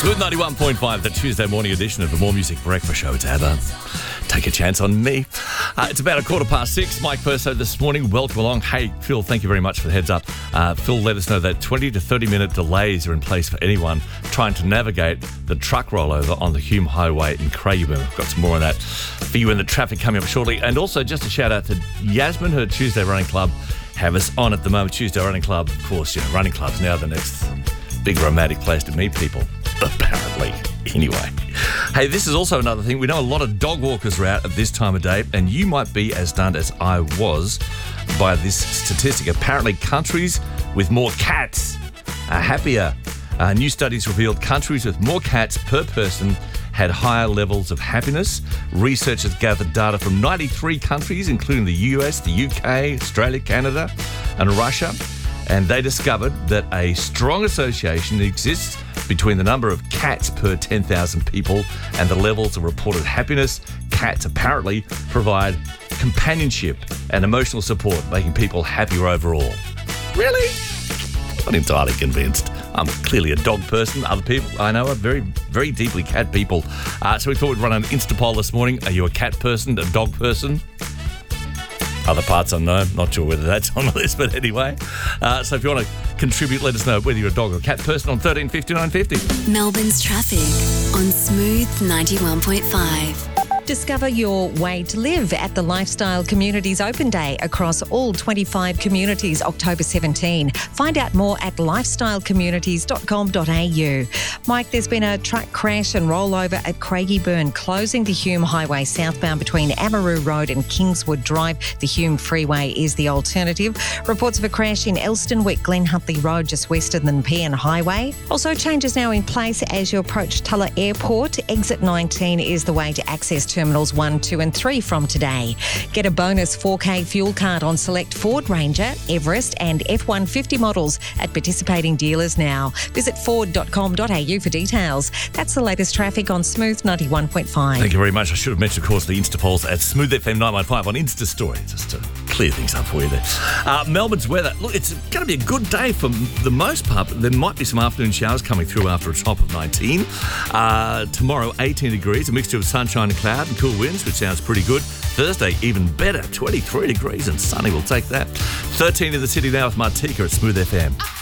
Smooth 91.5, the Tuesday morning edition of the More Music Breakfast Show. It's ABBA. Take a chance on me. It's about 6:15. Mike Perso this morning. Welcome along. Hey, Phil, thank you very much for the heads up. Phil let us know that 20 to 30 minute delays are in place for anyone trying to navigate the truck rollover on the Hume Highway in Craigieburn. We've got some more on that for you in the traffic coming up shortly. And also just a shout out to Yasmin, her Tuesday Running Club. Have us on at the moment. Tuesday Running Club, of course, you know, running club's now the next big romantic place to meet people, apparently. Anyway, hey, this is also another thing. We know a lot of dog walkers are out at this time of day, and you might be as stunned as I was by this statistic. Apparently, countries with more cats are happier. New studies revealed countries with more cats per person had higher levels of happiness. Researchers gathered data from 93 countries, including the US, the UK, Australia, Canada, and Russia. And they discovered that a strong association exists between the number of cats per 10,000 people and the levels of reported happiness. Cats apparently provide companionship and emotional support, making people happier overall. Really? Not entirely convinced. I'm clearly a dog person. Other people I know are very, very deeply cat people. So we thought we'd run an Insta poll this morning. Are you a cat person, a dog person? Other parts unknown. Not sure whether that's on the list, but anyway. So if you want to contribute, let us know whether you're a dog or a cat person on 1350 950. Melbourne's traffic on Smooth 91.5. Discover your way to live at the Lifestyle Communities Open Day across all 25 communities, October 17. Find out more at lifestylecommunities.com.au. Mike, there's been a truck crash and rollover at Craigieburn, closing the Hume Highway southbound between Amaroo Road and Kingswood Drive. The Hume Freeway is the alternative. Reports of a crash in Elstonwick, Glen Huntly Road, just west of the Nepean Highway. Also, changes now in place as you approach Tulla Airport. Exit 19 is the way to access Terminals 1, 2 and 3 from today. Get a bonus 4K fuel card on select Ford Ranger, Everest and F-150 models at participating dealers now. Visit ford.com.au for details. That's the latest traffic on Smooth 91.5. Thank you very much. I should have mentioned, of course, the Insta polls at Smooth FM 915 on Insta Story, just to clear things up for you there. Melbourne's weather. Look, it's going to be a good day for the most part. There might be some afternoon showers coming through after a top of 19. Tomorrow, 18 degrees, a mixture of sunshine and cloud and cool winds, which sounds pretty good. Thursday, even better, 23 degrees and sunny. We'll take that. 13 in the city now with Martika at Smooth FM.